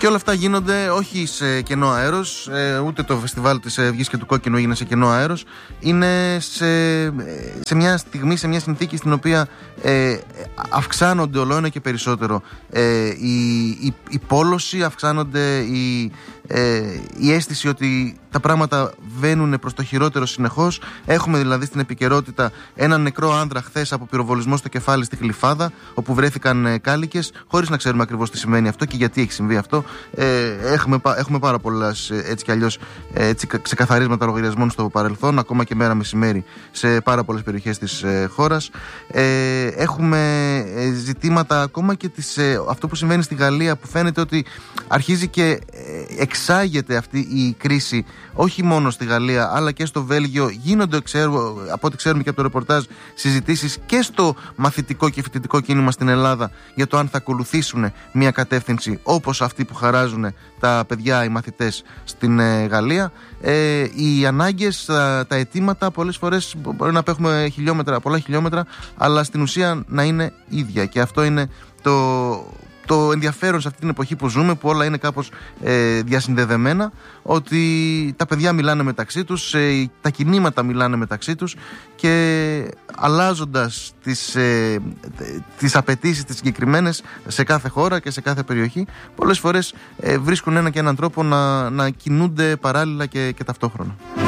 Και όλα αυτά γίνονται όχι σε κενό αέρος, ούτε το φεστιβάλ της Αυγής και του Κόκκινου έγινε σε κενό αέρος. Είναι σε μια στιγμή, σε μια συνθήκη στην οποία αυξάνονται όλο ένα και περισσότερο η πόλωση, αυξάνονται η αίσθηση ότι τα πράγματα βαίνουν προς το χειρότερο συνεχώς. Έχουμε δηλαδή στην επικαιρότητα έναν νεκρό άνδρα χθες από πυροβολισμό στο κεφάλι στη Γλυφάδα, όπου βρέθηκαν κάλικες, χωρίς να ξέρουμε ακριβώς τι σημαίνει αυτό και γιατί έχει συμβεί αυτό. Έχουμε πάρα πολλά έτσι κι αλλιώς ξεκαθαρίσματα λογαριασμών στο παρελθόν, ακόμα και μέρα μεσημέρι σε πάρα πολλές περιοχές της χώρας. Έχουμε ζητήματα ακόμα και αυτό που συμβαίνει στη Γαλλία, που φαίνεται ότι αρχίζει και εξάγεται αυτή η κρίση όχι μόνο στη Γαλλία αλλά και στο Βέλγιο. Γίνονται, από ό,τι ξέρουμε και από το ρεπορτάζ, συζητήσεις και στο μαθητικό και φοιτητικό κίνημα στην Ελλάδα για το αν θα ακολουθήσουν μια κατεύθυνση όπως αυτή που χαράζουν τα παιδιά, οι μαθητές στην Γαλλία. Οι ανάγκες, τα αιτήματα πολλές φορές μπορεί να απέχουμε πολλά χιλιόμετρα, αλλά στην ουσία να είναι ίδια, και αυτό είναι το ενδιαφέρον σε αυτή την εποχή που ζούμε, που όλα είναι κάπως διασυνδεδεμένα, ότι τα παιδιά μιλάνε μεταξύ τους, τα κινήματα μιλάνε μεταξύ τους, και αλλάζοντας τις απαιτήσεις τις συγκεκριμένες σε κάθε χώρα και σε κάθε περιοχή, πολλές φορές βρίσκουν ένα και έναν τρόπο να κινούνται παράλληλα και ταυτόχρονα.